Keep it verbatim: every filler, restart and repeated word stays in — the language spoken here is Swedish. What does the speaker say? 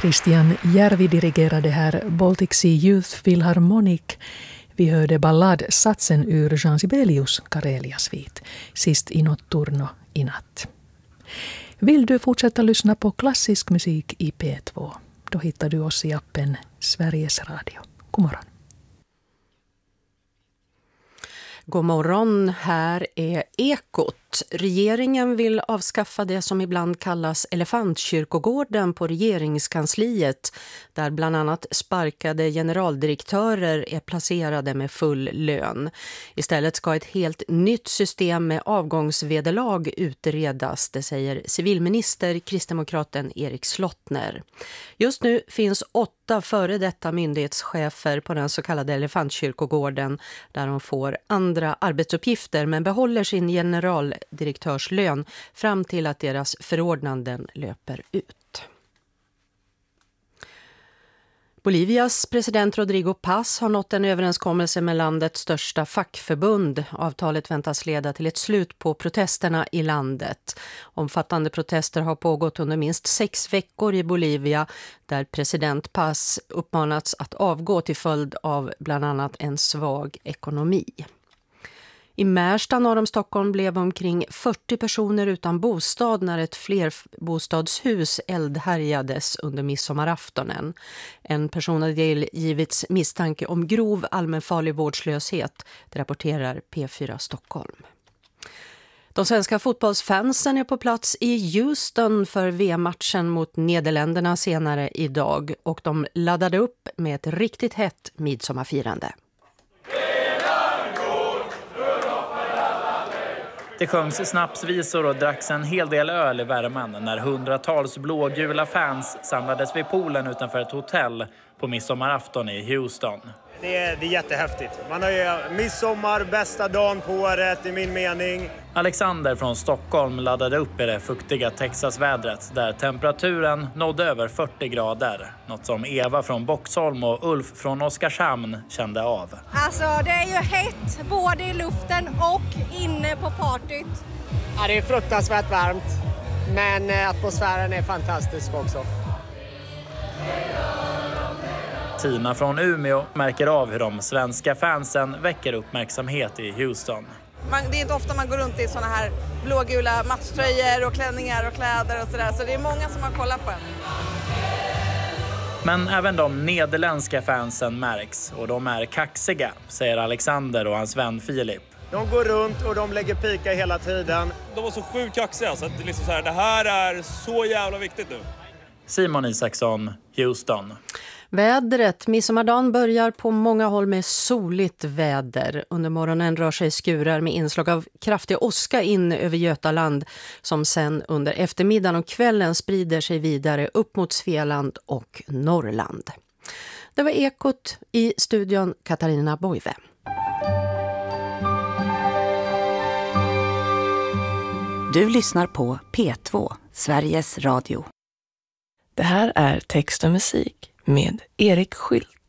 Christian Järvi dirigerade här Baltic Sea Youth Philharmonic. Vi hörde balladssatsen ur Jean Sibelius Karelia-svit, Sist i notturno i natt. Vill du fortsätta lyssna på klassisk musik i P två? Då hittar du oss i appen Sveriges Radio. God morgon. God morgon, här är Ekot. Regeringen vill avskaffa det som ibland kallas elefantkyrkogården på regeringskansliet, där bland annat sparkade generaldirektörer är placerade med full lön. Istället ska ett helt nytt system med avgångsvederlag utredas, det säger civilminister kristdemokraten Erik Slottner. Just nu finns åtta före detta myndighetschefer på den så kallade elefantkyrkogården, där de får andra arbetsuppgifter men behåller sin generaldirektörslön fram till att deras förordnanden löper ut. Bolivias president Rodrigo Paz har nått en överenskommelse med landets största fackförbund. Avtalet väntas leda till ett slut på protesterna i landet. Omfattande protester har pågått under minst sex veckor i Bolivia, där president Paz uppmanats att avgå till följd av bland annat en svag ekonomi. I Märsta norr om Stockholm blev omkring fyrtio personer utan bostad när ett flerbostadshus eldhärjades under midsommaraftonen. En person hade givits misstanke om grov allmänfarlig vårdslöshet, det rapporterar P fyra Stockholm. De svenska fotbollsfansen är på plats i Houston för V M-matchen mot Nederländerna senare idag, och de laddade upp med ett riktigt hett midsommarfirande. Det sjöngs snapsvisor och dracks en hel del öl i värmen när hundratals blågula fans samlades vid poolen utanför ett hotell på midsommarafton i Houston. Det är, det är jättehäftigt. Man har ju midsommar, bästa dagen på året i min mening. Alexander från Stockholm laddade upp i det fuktiga Texasvädret där temperaturen nådde över fyrtio grader. Något som Eva från Boxholm och Ulf från Oskarshamn kände av. Alltså det är ju hett både i luften och inne på partyt. Ja, det är fruktansvärt varmt, men atmosfären är fantastisk också. Tina från Umeå märker av hur de svenska fansen väcker uppmärksamhet i Houston. Man, det är inte ofta man går runt i såna här blågula matchtröjor och klänningar och kläder och sådär. Så det är många som har kollat på en. Men även de nederländska fansen märks, och de är kaxiga, säger Alexander och hans vän Filip. De går runt och de lägger pika hela tiden. De var så sjukt kaxiga så att det, liksom så här, det här är så jävla viktigt nu. Simon Isaksson, Houston. Vädret. Midsommardagen börjar på många håll med soligt väder. Under morgonen rör sig skurar med inslag av kraftig åska in över Götaland, som sen under eftermiddagen och kvällen sprider sig vidare upp mot Svealand och Norrland. Det var Ekot, i studion Katarina Boive. Du lyssnar på P två, Sveriges Radio. Det här är Text och musik med Erik Skylt.